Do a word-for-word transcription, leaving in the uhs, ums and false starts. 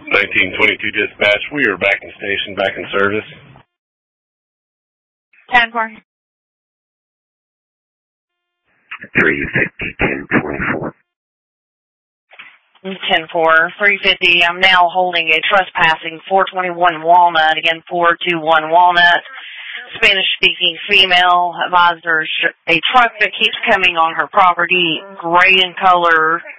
nineteen twenty-two dispatch, we are back in station, back in service. ten four. three fifty, ten twenty-four. ten four, three fifty. I'm now holding a trespassing four twenty-one Walnut. Again, four two one Walnut. Spanish-speaking female. Advised there's a truck that keeps coming on her property, gray in color,